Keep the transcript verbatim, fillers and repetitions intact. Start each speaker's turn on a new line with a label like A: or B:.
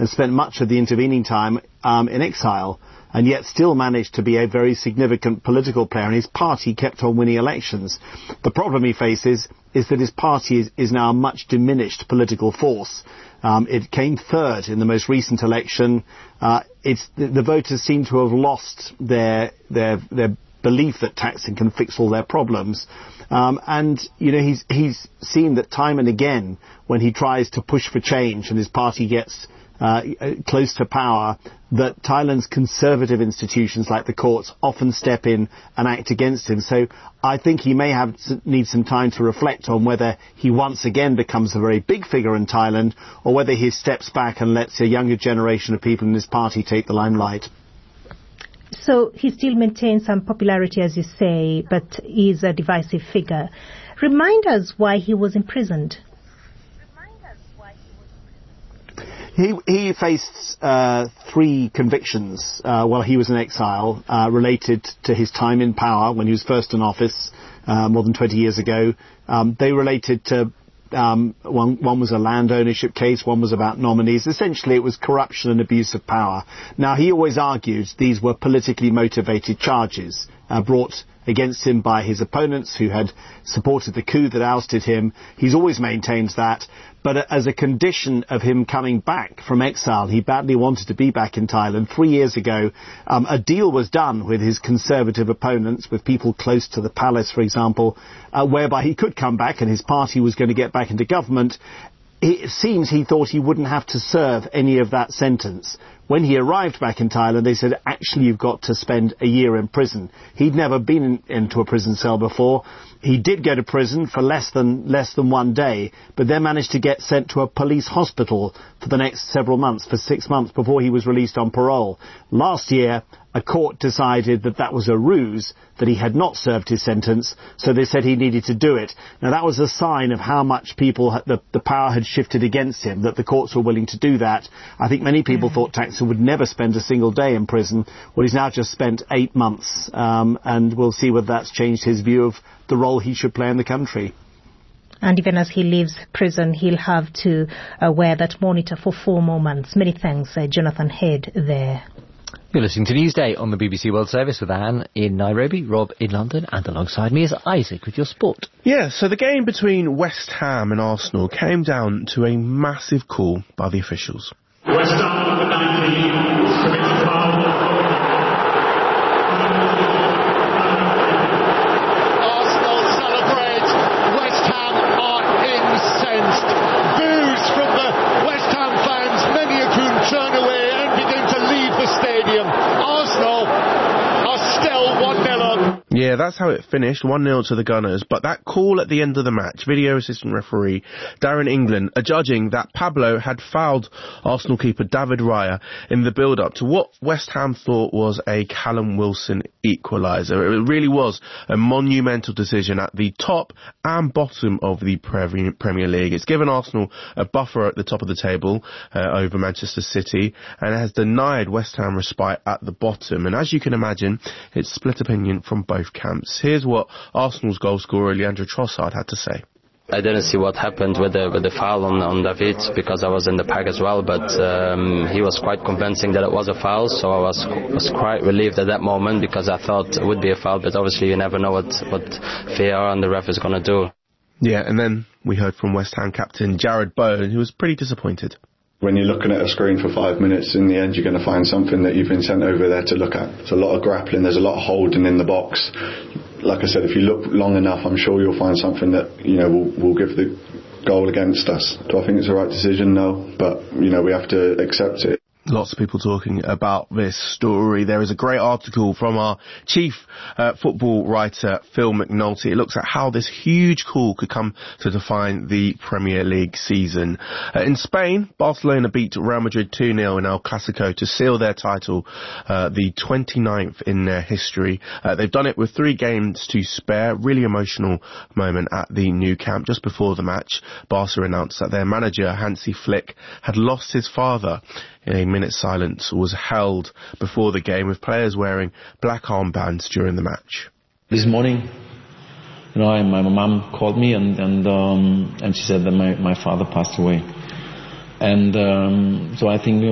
A: and spent much of the intervening time um, in exile, and yet still managed to be a very significant political player, and his party kept on winning elections. The problem he faces is that his party is, is now a much diminished political force. Um, it came third in the most recent election. Uh, it's the, the voters seem to have lost their their their belief that Thaksin can fix all their problems. Um, and, you know, he's he's seen that time and again, when he tries to push for change and his party gets uh, close to power, that Thailand's conservative institutions like the courts often step in and act against him. So I think he may have need some time to reflect on whether he once again becomes a very big figure in Thailand, or whether he steps back and lets a younger generation of people in his party take the limelight.
B: So he still maintains some popularity, as you say, but is a divisive figure. Remind us why he was imprisoned.
A: He, he faced uh, three convictions uh, while he was in exile uh, related to his time in power when he was first in office uh, more than twenty years ago. Um, they related to Um, one, one was a land ownership case, one was about nominees. Essentially, it was corruption and abuse of power. Now, he always argued these were politically motivated charges uh, brought against him by his opponents who had supported the coup that ousted him. He's always maintained that. But uh, as a condition of him coming back from exile, he badly wanted to be back in Thailand. Three years ago, um, a deal was done with his conservative opponents, with people close to the palace, for example, uh, whereby he could come back and his party was going to get back into government. It seems he thought he wouldn't have to serve any of that sentence. When he arrived back in Thailand, they said, actually, you've got to spend a year in prison. He'd never been in, into a prison cell before. He did go to prison for less than less than one day, but then managed to get sent to a police hospital for the next several months, for six months before he was released on parole. Last year, a court decided that that was a ruse, that he had not served his sentence, so they said he needed to do it. Now, that was a sign of how much people, the, the power had shifted against him, that the courts were willing to do that. I think many people mm. thought Thaksin would never spend a single day in prison. Well, he's now just spent eight months, um, and we'll see whether that's changed his view of the role he should play in the country.
B: And even as he leaves prison, he'll have to uh, wear that monitor for four more months. Many thanks, uh, Jonathan Head there.
C: You're listening to Newsday on the B B C World Service with Anne in Nairobi, Rob in London, and alongside me is Isaac with your sport.
D: Yeah, so the game between West Ham and Arsenal came down to a massive call by the officials.
E: West Ham number nineteen, commits foul.
F: Arsenal celebrate. West Ham are incensed. Boos from the West Ham fans, many of whom turn away and begin to leave the stadium. Arsenal are still one nil up.
D: Yeah, that's how it finished, one nil to the Gunners. But that call at the end of the match, video assistant referee Darren England adjudging that Pablo had fouled Arsenal keeper David Raya in the build-up to what West Ham thought was a Callum Wilson equaliser. It really was a monumental decision at the top and bottom of the Premier League. It's given Arsenal a buffer at the top of the table uh, over Manchester City, and it has denied West Ham respite at the bottom. And as you can imagine, it's split opinion from both camps. Here's what Arsenal's goal scorer Leandro Trossard had to say.
G: I didn't see what happened with the with the foul on on David because I was in the pack as well, but um, he was quite convincing that it was a foul, so I was was quite relieved at that moment because I thought it would be a foul, but obviously you never know what what V A R and the ref is going to do.
D: Yeah, and then we heard from West Ham captain Jared Bowen, who was pretty disappointed.
H: When you're looking at a screen for five minutes, in the end you're going to find something that you've been sent over there to look at. There's a lot of grappling, there's a lot of holding in the box. Like I said, if you look long enough, I'm sure you'll find something that, you know, will, will give the goal against us. Do I think it's the right decision? No. But, you know, we have to accept it.
D: Lots of people talking about this story. There is a great article from our chief uh, football writer, Phil McNulty. It looks at how this huge call could come to define the Premier League season. Uh, in Spain, Barcelona beat Real Madrid two nil in El Clasico to seal their title, uh, the twenty-ninth in their history. Uh, they've done it with three games to spare. Really emotional moment at the Nou Camp. Just before the match, Barca announced that their manager, Hansi Flick, had lost his father. In a minute silence was held before the game with players wearing black armbands during the match.
I: This morning, you know, I, my mom called me and and um, and she said that my, my father passed away. And um, so I think